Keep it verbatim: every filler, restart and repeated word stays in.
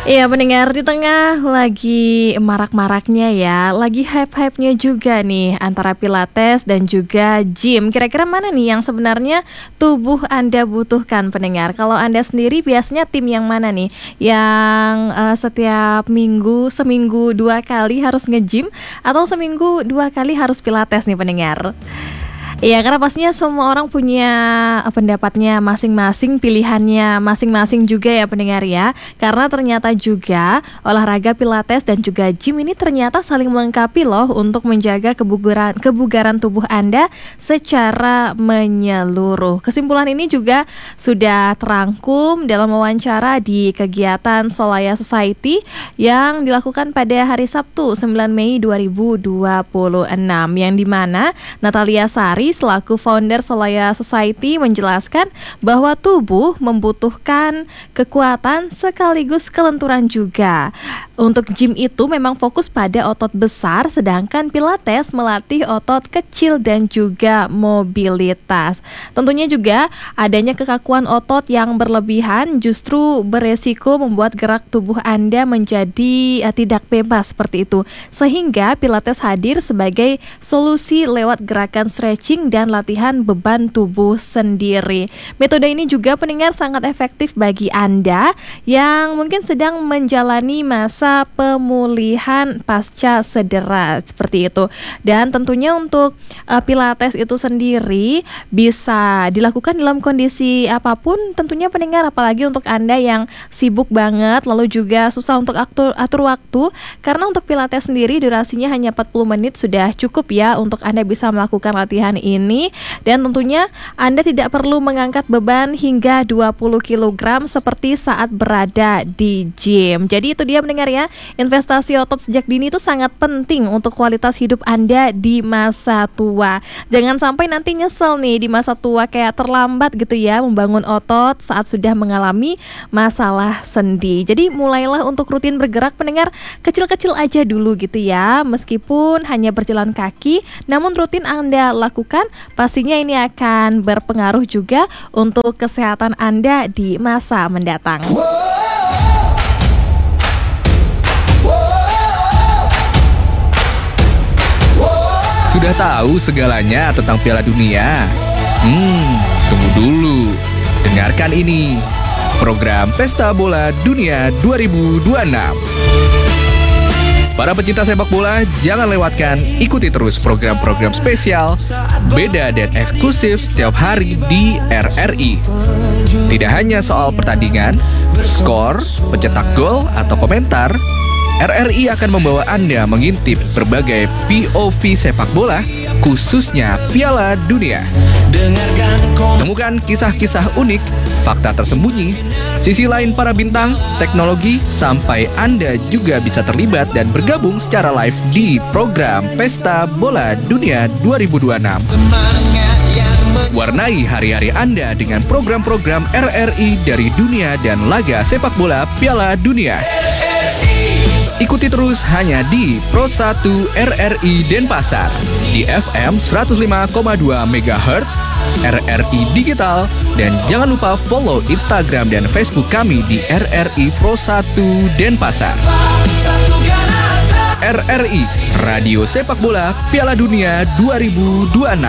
Iya pendengar, di tengah lagi marak-maraknya ya, lagi hype-hypenya juga nih antara pilates dan juga gym. Kira-kira mana nih yang sebenarnya tubuh Anda butuhkan pendengar? Kalau Anda sendiri biasanya tim yang mana nih? Yang eh, setiap minggu, seminggu dua kali harus nge-gym atau seminggu dua kali harus pilates nih pendengar? Iya, karena pastinya semua orang punya eh, pendapatnya masing-masing, pilihannya masing-masing juga ya pendengar ya. Karena ternyata juga olahraga pilates dan juga gym ini ternyata saling melengkapi loh untuk menjaga kebugaran kebugaran tubuh Anda secara menyeluruh. Kesimpulan ini juga sudah terangkum dalam wawancara di kegiatan Solaya Society yang dilakukan pada hari Sabtu sembilan Mei dua ribu dua puluh enam, yang dimana Natalia Sari selaku founder Solaya Society menjelaskan bahwa tubuh membutuhkan kekuatan sekaligus kelenturan juga. Untuk gym itu memang fokus pada otot besar, sedangkan pilates melatih otot kecil dan juga mobilitas. Tentunya juga adanya kekakuan otot yang berlebihan justru beresiko membuat gerak tubuh Anda menjadi uh, tidak bebas seperti itu. Sehingga pilates hadir sebagai solusi lewat gerakan stretching dan latihan beban tubuh sendiri. Metode ini juga pendengar sangat efektif bagi Anda yang mungkin sedang menjalani masa pemulihan pasca cedera seperti itu. Dan tentunya untuk uh, pilates itu sendiri bisa dilakukan dalam kondisi apapun tentunya pendengar, apalagi untuk Anda yang sibuk banget lalu juga susah untuk atur, atur waktu, karena untuk pilates sendiri durasinya hanya empat puluh menit sudah cukup ya untuk Anda bisa melakukan latihan ini. Dan tentunya Anda tidak perlu mengangkat beban hingga dua puluh kilogram seperti saat berada di gym. Jadi itu dia pendengar ya, investasi otot sejak dini itu sangat penting untuk kualitas hidup Anda di masa tua. Jangan sampai nanti nyesel nih di masa tua kayak terlambat gitu ya membangun otot saat sudah mengalami masalah sendi. Jadi mulailah untuk rutin bergerak pendengar, kecil-kecil aja dulu gitu ya. Meskipun hanya berjalan kaki, namun rutin Anda lakukan, pastinya ini akan berpengaruh juga untuk kesehatan Anda di masa mendatang. Sudah tahu segalanya tentang Piala Dunia? Hmm, tunggu dulu. Dengarkan ini, program Pesta Bola Dunia dua ribu dua puluh enam. Para pecinta sepak bola, jangan lewatkan, ikuti terus program-program spesial, beda dan eksklusif setiap hari di R R I. Tidak hanya soal pertandingan, skor, pencetak gol, atau komentar, R R I akan membawa Anda mengintip berbagai P O V sepak bola, khususnya Piala Dunia. Temukan kisah-kisah unik, fakta tersembunyi, sisi lain para bintang, teknologi, sampai Anda juga bisa terlibat dan bergabung secara live di program Pesta Bola Dunia dua ribu dua puluh enam. Warnai hari-hari Anda dengan program-program R R I dari dunia dan laga sepak bola Piala Dunia. Ikuti terus hanya di Pro satu R R I Denpasar, di F M seratus lima koma dua megahertz, R R I Digital, dan jangan lupa follow Instagram dan Facebook kami di R R I Pro satu Denpasar. R R I, Radio Sepak Bola Piala Dunia dua ribu dua puluh enam.